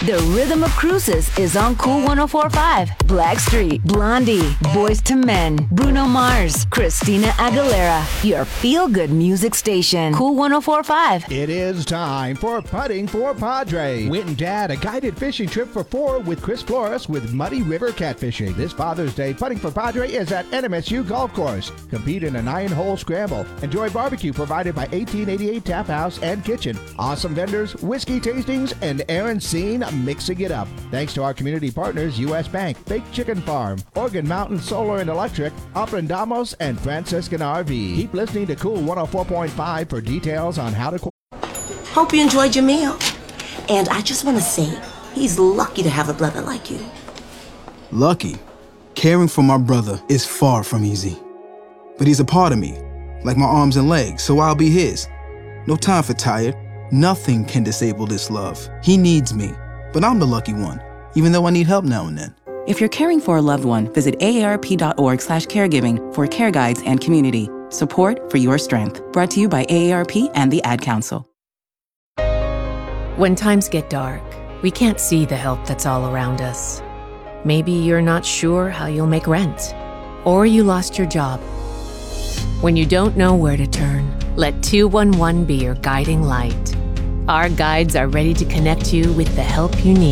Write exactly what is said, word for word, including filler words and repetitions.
The Rhythm of Cruises is on Cool one oh four point five. Blackstreet, Blondie, Boyz two Men, Bruno Mars, Christina Aguilera. Your feel-good music station. Cool one oh four point five. It is time for Putting for Padre. Wit and Dad, a guided fishing trip for four with Chris Flores with Muddy River Catfishing. This Father's Day, Putting for Padre is at N M S U Golf Course. Compete in a nine-hole scramble. Enjoy barbecue provided by eighteen eighty-eight Tap House and Kitchen. Awesome vendors, whiskey tastings, and Aaron Scene mixing it up. Thanks to our community partners, U S Bank, Baked Chicken Farm, Oregon Mountain Solar and Electric, Aprendamos, and Franciscan R V. Keep listening to Cool one oh four point five for details on how to... Hope you enjoyed your meal. And I just want to say, he's lucky to have a brother like you. Lucky? Caring for my brother is far from easy. But he's a part of me, like my arms and legs, so I'll be his. No time for tired. Nothing can disable this love. He needs me, but I'm the lucky one, even though I need help now and then. If you're caring for a loved one, visit A A R P dot org slash caregiving for care guides and community. Support for your strength. Brought to you by A A R P and the Ad Council. When times get dark, we can't see the help that's all around us. Maybe you're not sure how you'll make rent, or you lost your job. When you don't know where to turn, let two one one be your guiding light. Our guides are ready to connect you with the help you need.